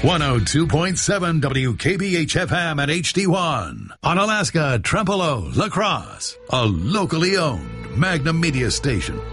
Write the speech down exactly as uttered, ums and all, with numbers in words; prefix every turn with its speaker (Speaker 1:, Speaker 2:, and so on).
Speaker 1: one oh two point seven W K B H F M at H D one. On Alaska, Trempealeau, La Crosse. A locally owned Magnum Media station.